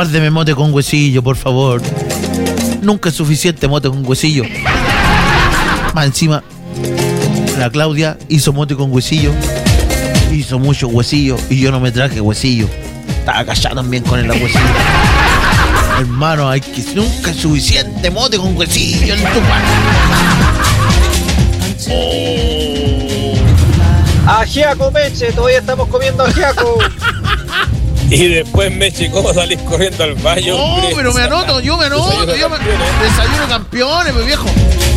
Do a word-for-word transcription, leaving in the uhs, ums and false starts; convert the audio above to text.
Guárdeme mote con huesillo, por favor. Nunca es suficiente mote con huesillo. Más encima, la Claudia hizo mote con huesillo. Hizo mucho huesillo y yo no me traje huesillo. Estaba callado también con el huesillo. Hermano, hay que nunca es suficiente mote con huesillo en tu pan. Oh. Ajiaco, Meche, todavía estamos comiendo ajiaco. Y después, Meche, ¿cómo salís corriendo al baño? No, hombre? pero me anoto, yo me anoto. Desayuno Yo me... campeones. Desayuno campeones, mi viejo.